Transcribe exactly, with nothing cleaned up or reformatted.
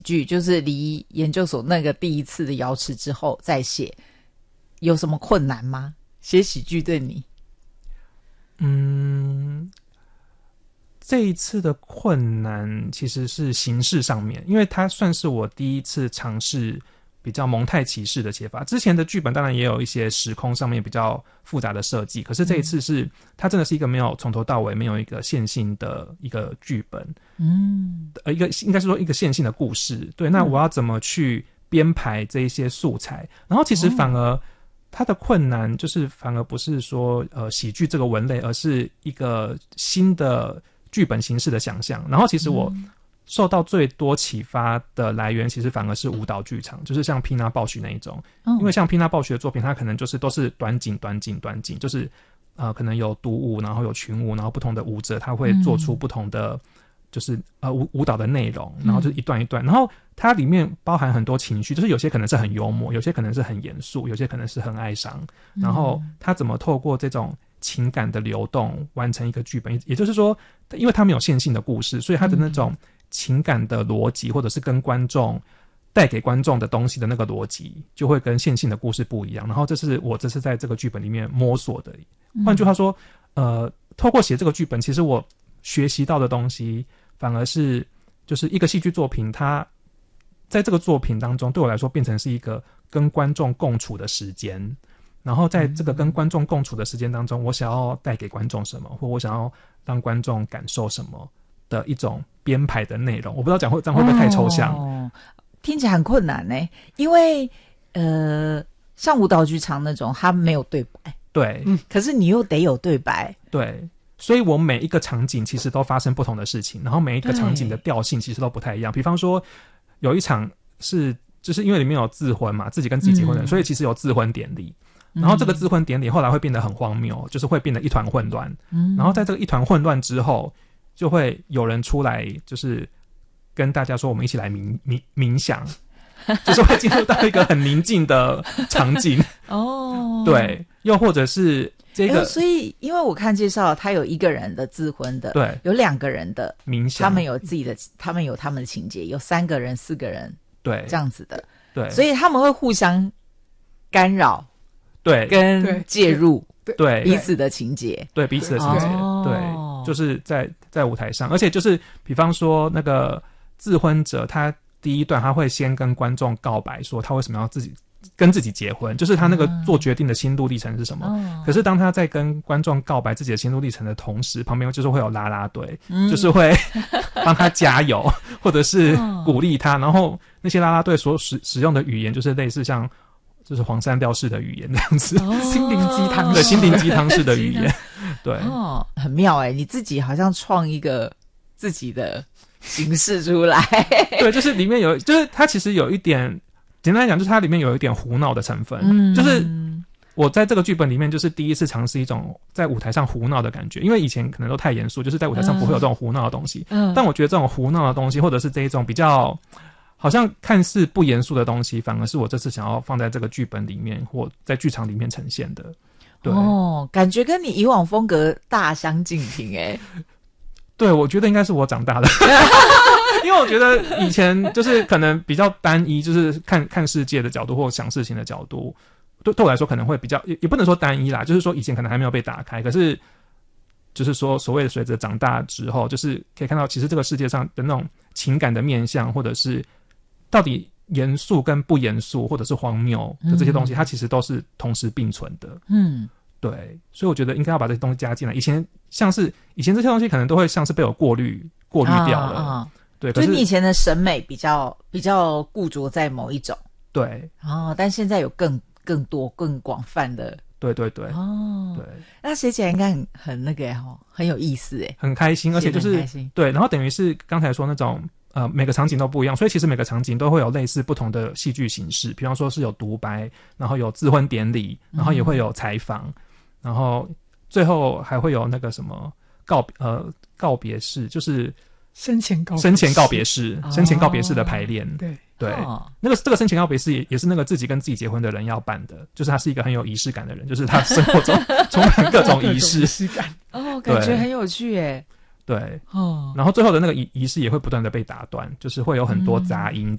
剧，就是离研究所那个第一次的瑶池之后再写，有什么困难吗？写喜剧对你？ 嗯，这一次的困难其实是形式上面，因为它算是我第一次尝试比较蒙太奇式的写法。之前的剧本当然也有一些时空上面比较复杂的设计，可是这一次是、嗯、它真的是一个没有从头到尾没有一个线性的一个剧本，嗯，呃，一个应该是说一个线性的故事。对，那我要怎么去编排这一些素材？然后其实反而它的困难就是反而不是说呃喜剧这个文类，而是一个新的剧本形式的想象。然后其实我受到最多启发的来源其实反而是舞蹈剧场，就是像皮娜鲍许那一种、嗯、因为像皮娜鲍许的作品它可能就是都是短景短景短景，就是呃可能有独舞然后有群舞，然后不同的舞者他会做出不同的、嗯、就是呃舞舞蹈的内容，然后就是一段一段、嗯、然后它里面包含很多情绪，就是有些可能是很幽默，有些可能是很严肃，有些可能是很哀伤、嗯、然后它怎么透过这种情感的流动完成一个剧本，也就是说因为它没有线性的故事，所以它的那种情感的逻辑或者是跟观众带给观众的东西的那个逻辑就会跟线性的故事不一样，然后这是我这次在这个剧本里面摸索的。换句话说呃，透过写这个剧本其实我学习到的东西反而是就是一个戏剧作品它在这个作品当中对我来说变成是一个跟观众共处的时间，然后在这个跟观众共处的时间当中我想要带给观众什么，或我想要让观众感受什么的一种编排的内容。我不知道讲会这样会不会太抽象、哦、 听起来很困难耶，因为呃，像舞蹈剧场那种它没有对白， 对、 嗯、可是你又得有对白， 对，所以我每一个场景其实都发生不同的事情，然后每一个场景的调性其实都不太一样。比方说有一场是就是因为里面有自婚嘛，自己跟自己结婚的、嗯、所以其实有自婚典礼，然后这个自婚典礼后来会变得很荒谬，就是会变得一团混乱、嗯、然后在这个一团混乱之后就会有人出来就是跟大家说我们一起来冥冥冥想，就是会进入到一个很宁静的场景哦，对，又或者是这个、欸、 所以因为我看介绍他有一个人的自婚的， 对， 有两个人的冥想， 他们有自己的他们有他们的情节，有三个人四个人， 对， 这样子的， 对， 所以他们会互相干扰， 对， 跟介入， 对彼此的情节， 对彼此的情节，对，就是在在舞台上，而且就是比方说那个自婚者他第一段他会先跟观众告白说他为什么要自己跟自己结婚，就是他那个做决定的心路历程是什么、嗯、可是当他在跟观众告白自己的心路历程的同时，旁边就是会有啦啦队、嗯、就是会帮他加油或者是鼓励他、嗯、然后那些啦啦队所使使用的语言就是类似像就是黄山调式的语言这样子、哦、 心灵鸡汤对心灵鸡汤式的语言对哦，很妙耶，你自己好像创一个自己的形式出来对，就是里面有就是它其实有一点简单来讲就是它里面有一点胡闹的成分、嗯、就是我在这个剧本里面就是第一次尝试一种在舞台上胡闹的感觉，因为以前可能都太严肃，就是在舞台上不会有这种胡闹的东西、嗯、但我觉得这种胡闹的东西或者是这一种比较好像看似不严肃的东西反而是我这次想要放在这个剧本里面或在剧场里面呈现的。对哦，感觉跟你以往风格大相径庭耶。 对，我觉得应该是我长大了因为我觉得以前就是可能比较单一，就是看看世界的角度或想事情的角度对对我来说可能会比较 也, 也不能说单一啦，就是说以前可能还没有被打开，可是就是说所谓的随着长大之后就是可以看到其实这个世界上的那种情感的面向或者是到底严肃跟不严肃或者是荒谬的这些东西、嗯、它其实都是同时并存的。嗯，对，所以我觉得应该要把这些东西加进来。以前像是以前这些东西可能都会像是被我过滤过滤掉了、啊啊、对， 就你以前的审美比较比较固着在某一种， 对哦，但现在有更更多更广泛的， 对对对哦， 对， 那写起来应该很很那个哦，很有意思耶， 很开心，而且就是对，然后等于是刚才说那种呃，每个场景都不一样，所以其实每个场景都会有类似不同的戏剧形式，比方说是有独白，然后有自婚典礼，然后也会有采访、嗯、然后最后还会有那个什么告呃告别式，就是生前告别生前告别式、哦、生前告别式的排练， 对对、哦，那个这个生前告别式 也, 也是那个自己跟自己结婚的人要办的，就是他是一个很有仪式感的人，就是他生活中充满各种仪式仪式感哦，感觉很有趣耶。 对， 哦， 然后最后的那个仪仪式也会不断的被打断，就是会有很多杂音